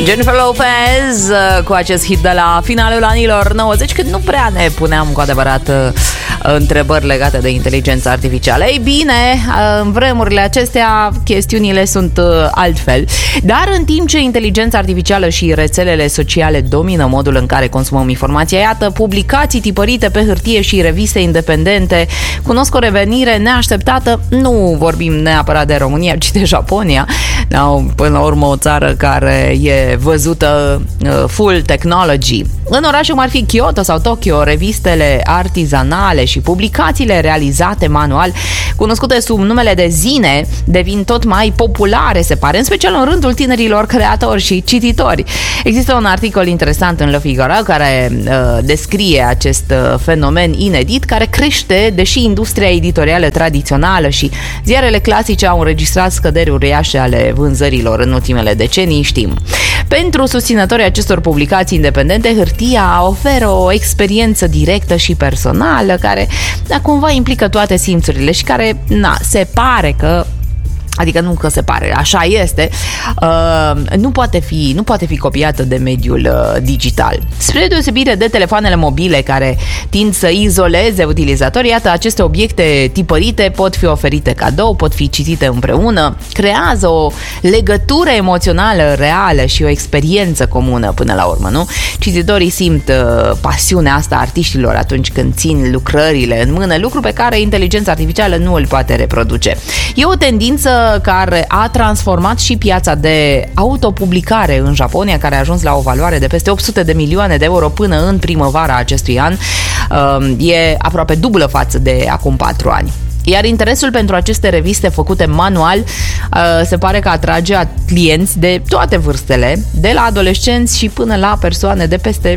Jennifer Lopez cu acest hit de la finalul anilor 90, când nu prea ne puneam cu adevărat întrebări legate de inteligența artificială. Ei bine, în vremurile acestea chestiunile sunt altfel. Dar în timp ce inteligența artificială și rețelele sociale domină modul în care consumăm informația, iată, publicații tipărite pe hârtie și reviste independente cunosc o revenire neașteptată. Nu vorbim neapărat de România, ci de Japonia. Până la urmă o țară care e văzută full technology. În orașe cum ar fi Kyoto sau Tokyo, revistele artizanale și publicațiile realizate manual, cunoscute sub numele de zine, devin tot mai populare, se pare, în special în rândul tinerilor creatori și cititori. Există un articol interesant în Le Figaro care descrie acest fenomen inedit, care crește, deși industria editorială tradițională și ziarele clasice au înregistrat scăderi uriașe ale vânzărilor în ultimele decenii, știm. Pentru susținătorii acestor publicații independente, hârtia oferă o experiență directă și personală care cumva implică toate simțurile și care, se pare că, adică nu că se pare, așa este, nu poate fi copiată de mediul digital. Spre deosebire de telefoanele mobile care tind să izoleze utilizatorii, iată, aceste obiecte tipărite pot fi oferite cadou, pot fi citite împreună, creează o legătură emoțională reală și o experiență comună până la urmă, nu? Cititorii simt pasiunea asta a artiștilor atunci când țin lucrările în mână, lucru pe care inteligența artificială nu îl poate reproduce. E o tendință care a transformat și piața de autopublicare în Japonia, care a ajuns la o valoare de peste 800 de milioane de euro până în primăvara acestui an. E aproape dublă față de acum 4 ani. Iar interesul pentru aceste reviste făcute manual se pare că atrage clienți de toate vârstele, de la adolescenți și până la persoane de peste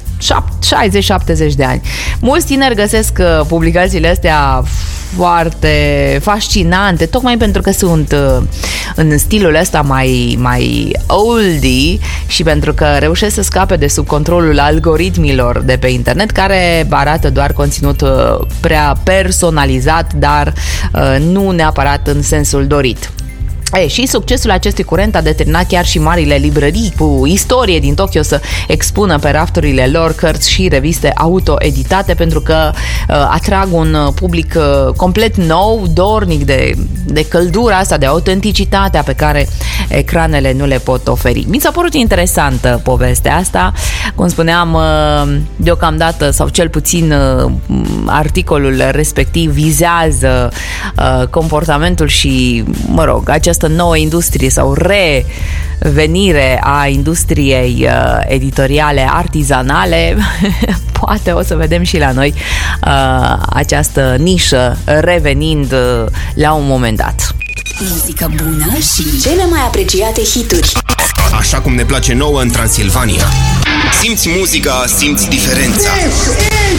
60-70 de ani. Mulți tineri găsesc publicațiile astea foarte fascinante, tocmai pentru că sunt în stilul ăsta mai oldie și pentru că reușesc să scape de sub controlul algoritmilor de pe internet, care arată doar conținut prea personalizat, dar nu neapărat în sensul dorit. Și succesul acestui curent a determinat chiar și marile librării cu istorie din Tokyo să expună pe rafturile lor cărți și reviste auto-editate, pentru că atrag un public complet nou, dornic de căldura asta, de autenticitatea pe care ecranele nu le pot oferi. Mi s-a părut interesantă povestea asta. Cum spuneam, deocamdată, sau cel puțin articolul respectiv vizează comportamentul și, această nouă industrie sau revenire a industriei editoriale artizanale. Poate o să vedem și la noi această nișă revenind la un moment dat. Muzică bună și cele mai apreciate hituri. Așa cum ne place nouă în Transilvania. Simți muzica, simți diferența.